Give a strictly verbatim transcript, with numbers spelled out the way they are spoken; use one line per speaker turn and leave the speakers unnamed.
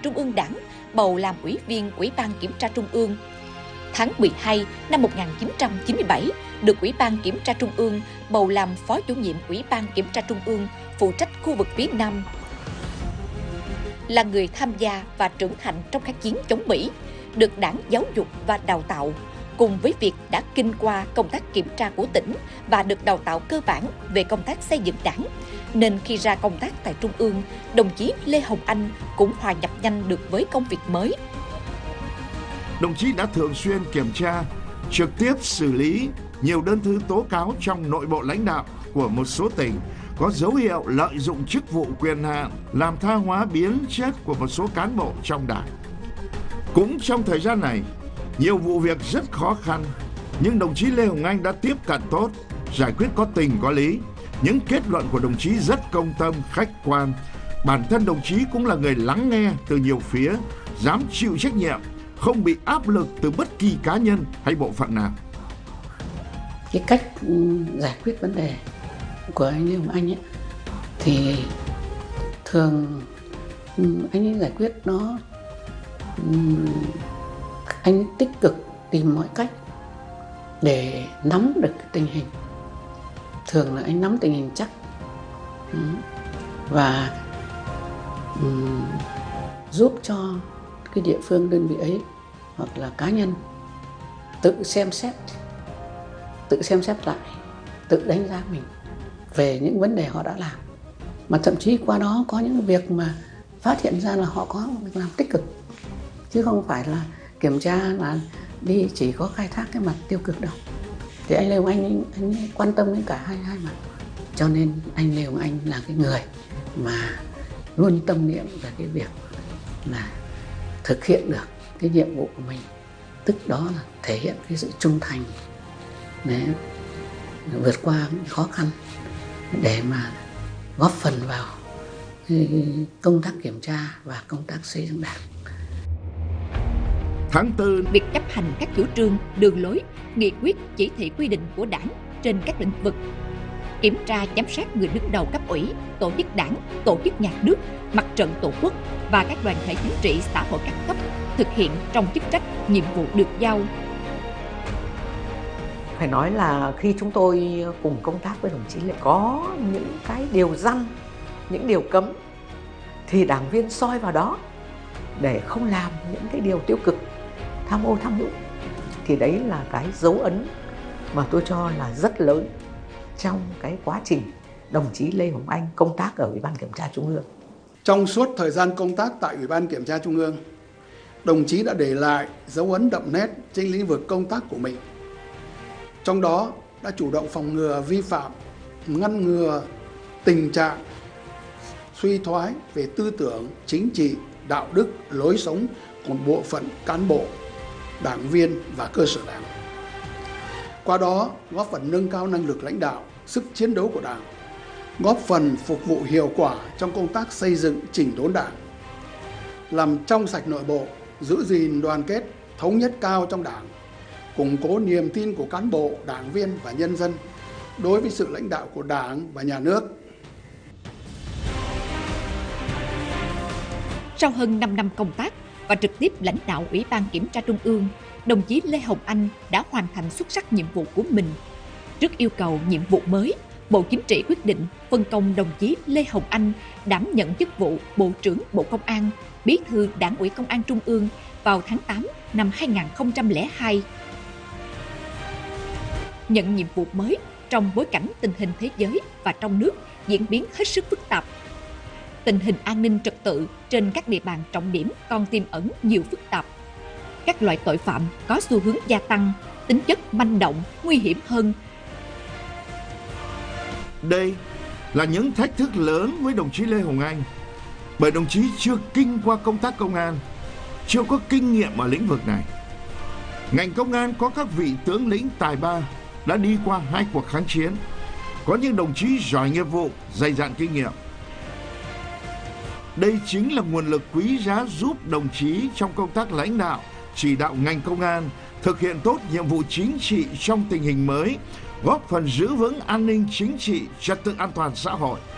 Trung ương Đảng bầu làm Ủy viên Ủy ban Kiểm tra Trung ương. Tháng mười hai năm một nghìn chín trăm chín mươi bảy, được Ủy ban Kiểm tra Trung ương bầu làm Phó Chủ nhiệm Ủy ban Kiểm tra Trung ương, phụ trách khu vực phía Nam. Là người tham gia và trưởng thành trong kháng chiến chống Mỹ, được Đảng giáo dục và đào tạo, cùng với việc đã kinh qua công tác kiểm tra của tỉnh và được đào tạo cơ bản về công tác xây dựng Đảng, nên khi ra công tác tại Trung ương, đồng chí Lê Hồng Anh cũng hòa nhập nhanh được với công việc mới.
Đồng chí đã thường xuyên kiểm tra, trực tiếp xử lý nhiều đơn thư tố cáo trong nội bộ lãnh đạo của một số tỉnh có dấu hiệu lợi dụng chức vụ quyền hạn, làm tha hóa biến chất của một số cán bộ trong Đảng. Cũng trong thời gian này, nhiều vụ việc rất khó khăn, nhưng đồng chí Lê Hồng Anh đã tiếp cận tốt, giải quyết có tình có lý. Những kết luận của đồng chí rất công tâm, khách quan. Bản thân đồng chí cũng là người lắng nghe từ nhiều phía, dám chịu trách nhiệm, không bị áp lực từ bất kỳ cá nhân hay bộ phận nào.
Cái cách giải quyết vấn đề của anh Lê Hồng Anh ấy, thì thường anh ấy giải quyết nó, anh ấy tích cực tìm mọi cách để nắm được tình hình. Thường là anh nắm tình hình chắc và um, giúp cho cái địa phương, đơn vị ấy hoặc là cá nhân tự xem xét, tự xem xét lại, tự đánh giá mình về những vấn đề họ đã làm. Mà thậm chí qua đó có những việc mà phát hiện ra là họ có việc làm tích cực, chứ không phải là kiểm tra là đi chỉ có khai thác cái mặt tiêu cực đâu. Thì anh Lê Hồng Anh, anh, anh quan tâm đến cả hai hai mặt. Cho nên anh Lê Hồng Anh là cái người mà luôn tâm niệm về cái việc là thực hiện được cái nhiệm vụ của mình, tức đó là thể hiện cái sự trung thành, để vượt qua những khó khăn để mà góp phần vào công tác kiểm tra và công tác xây dựng Đảng.
Tháng tư,
việc chấp hành các chủ trương, đường lối, nghị quyết, chỉ thị quy định của Đảng trên các lĩnh vực, kiểm tra giám sát người đứng đầu cấp ủy, tổ chức Đảng, tổ chức nhà nước, mặt trận tổ quốc và các đoàn thể chính trị xã hội các cấp thực hiện trong chức trách, nhiệm vụ được giao.
Phải nói là khi chúng tôi cùng công tác với đồng chí Lê có những cái điều răn, những điều cấm thì đảng viên soi vào đó để không làm những cái điều tiêu cực, tham ô tham nhũng. Thì đấy là cái dấu ấn mà tôi cho là rất lớn trong cái quá trình đồng chí Lê Hồng Anh công tác ở Ủy ban Kiểm tra Trung ương.
Trong suốt thời gian công tác tại Ủy ban Kiểm tra Trung ương, đồng chí đã để lại dấu ấn đậm nét trên lĩnh vực công tác của mình. Trong đó đã chủ động phòng ngừa vi phạm, ngăn ngừa tình trạng suy thoái về tư tưởng, chính trị, đạo đức, lối sống của một bộ phận cán bộ, đảng viên và cơ sở Đảng. Qua đó góp phần nâng cao năng lực lãnh đạo, sức chiến đấu của Đảng, góp phần phục vụ hiệu quả trong công tác xây dựng chỉnh đốn Đảng, làm trong sạch nội bộ, giữ gìn đoàn kết, thống nhất cao trong Đảng, củng cố niềm tin của cán bộ, đảng viên và nhân dân đối với sự lãnh đạo của Đảng và nhà nước.
Sau hơn năm năm công tác và trực tiếp lãnh đạo Ủy ban Kiểm tra Trung ương, đồng chí Lê Hồng Anh đã hoàn thành xuất sắc nhiệm vụ của mình. Trước yêu cầu nhiệm vụ mới, Bộ Chính trị quyết định phân công đồng chí Lê Hồng Anh đảm nhận chức vụ Bộ trưởng Bộ Công an, Bí thư Đảng ủy Công an Trung ương vào tháng tám năm hai nghìn không trăm lẻ hai. Nhận nhiệm vụ mới trong bối cảnh tình hình thế giới và trong nước diễn biến hết sức phức tạp. Tình hình an ninh trật tự trên các địa bàn trọng điểm còn tiềm ẩn nhiều phức tạp. Các loại tội phạm có xu hướng gia tăng, tính chất manh động, nguy hiểm hơn.
Đây là những thách thức lớn với đồng chí Lê Hồng Anh, bởi đồng chí chưa kinh qua công tác công an, chưa có kinh nghiệm ở lĩnh vực này. Ngành công an có các vị tướng lĩnh tài ba đã đi qua hai cuộc kháng chiến, có những đồng chí giỏi nghiệp vụ, dày dạn kinh nghiệm. Đây chính là nguồn lực quý giá giúp đồng chí trong công tác lãnh đạo, chỉ đạo ngành công an thực hiện tốt nhiệm vụ chính trị trong tình hình mới, góp phần giữ vững an ninh chính trị, trật tự an toàn xã hội.